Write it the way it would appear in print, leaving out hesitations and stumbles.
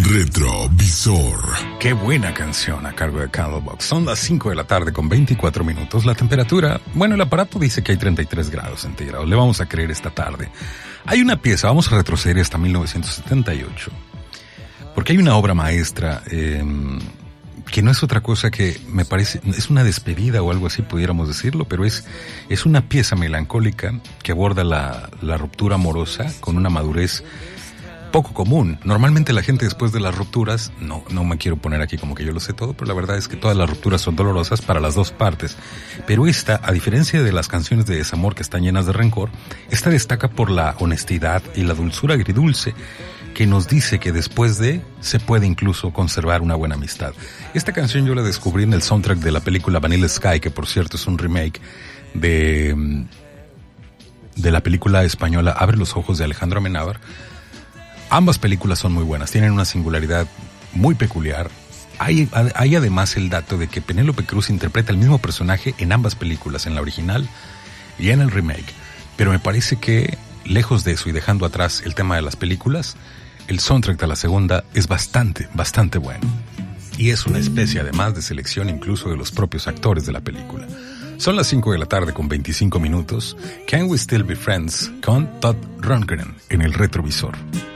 Retrovisor. Qué buena canción a cargo de Candlebox. Son las 5 de la tarde con 24 minutos. La temperatura, bueno, el aparato dice que hay 33 grados centígrados. Le vamos a creer esta tarde. Hay una pieza, vamos a retroceder hasta 1978. Porque hay una obra maestra que no es otra cosa que, me parece, es una despedida o algo así, pudiéramos decirlo, pero es una pieza melancólica que aborda la ruptura amorosa con una madurez poco común. Normalmente la gente después de las rupturas, no me quiero poner aquí como que yo lo sé todo, pero la verdad es que todas las rupturas son dolorosas para las dos partes. Pero esta, a diferencia de las canciones de desamor que están llenas de rencor, esta destaca por la honestidad y la dulzura agridulce que nos dice que después de se puede incluso conservar una buena amistad. Esta canción yo la descubrí en el soundtrack de la película Vanilla Sky, que por cierto es un remake de la película española Abre los ojos de Alejandro Amenábar. Ambas películas son muy buenas, tienen una singularidad muy peculiar. Hay además el dato de que Penélope Cruz interpreta el mismo personaje en ambas películas, en la original y en el remake. Pero me parece que, lejos de eso y dejando atrás el tema de las películas, el soundtrack de la segunda es bastante bueno. Y es una especie además de selección incluso de los propios actores de la película. Son las 5 de la tarde con 25 minutos. Can We Still Be Friends con Todd Rundgren en el retrovisor.